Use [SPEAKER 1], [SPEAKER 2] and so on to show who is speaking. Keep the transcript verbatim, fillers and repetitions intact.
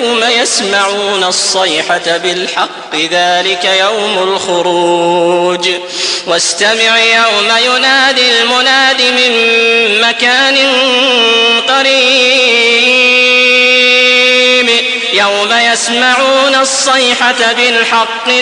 [SPEAKER 1] يوم يسمعون الصيحة بالحق ذلك يوم الخروج واستمع يوم ينادي المناد من مكان قريب يوم يسمعون الصيحة بالحق